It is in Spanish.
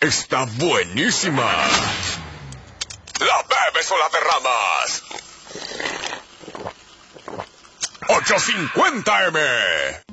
Está buenísima. ¿La bebes o la derramas? 850M.